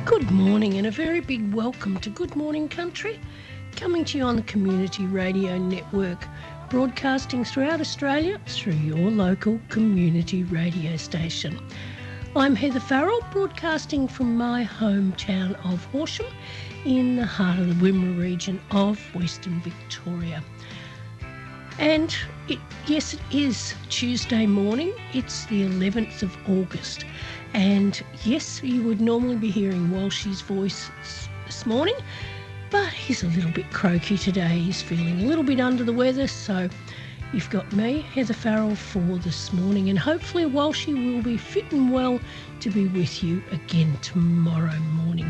Good morning and a very big welcome to Good Morning Country, coming to you on the Community Radio Network, broadcasting throughout Australia through your local community radio station. I'm Heather Farrell, broadcasting from my hometown of Horsham in the heart of the Wimmera region of Western Victoria. And yes, it is Tuesday morning. It's the 11th of August. And yes, you would normally be hearing Walshy's voice this morning, but he's a little bit croaky today. He's feeling a little bit under the weather, so you've got me, Heather Farrell, for this morning. And hopefully Walshy will be fit and well to be with you again tomorrow morning.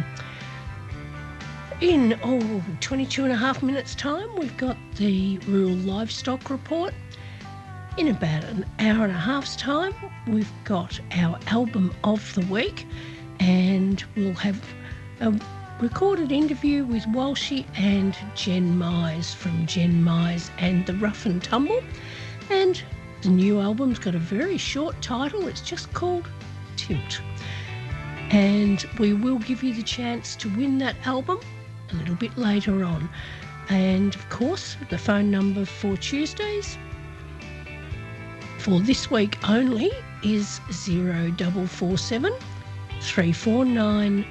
In 22 and a half minutes time, we've got the Rural Livestock Report. In about an hour and a half's time, we've got our album of the week, and we'll have a recorded interview with Walshy and Jen Mize from Jen Mize and the Rough and Tumble. And the new album's got a very short title. It's just called Tilt. And we will give you the chance to win that album a little bit later on. And of course, the phone number for Tuesdays for this week only is 0447 349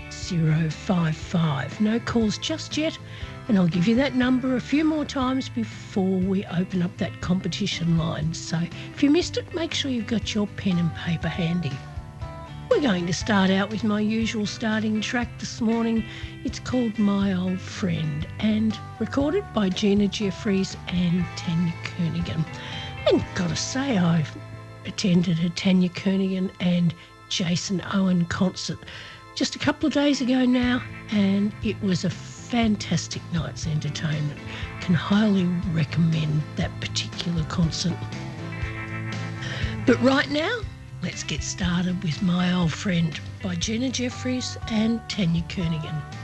055. No calls just yet, and I'll give you that number a few more times before we open up that competition line. So if you missed it, make sure you've got your pen and paper handy. We're going to start out with my usual starting track this morning. It's called My Old Friend and recorded by Gina Jeffries and Tanya Kernaghan. And gotta say, I've attended a Tanya Kernaghan and Jason Owen concert just a couple of days ago now, and it was a fantastic night's entertainment. Can highly recommend that particular concert. But right now, let's get started with My Old Friend by Gina Jeffries and Tanya Kernaghan.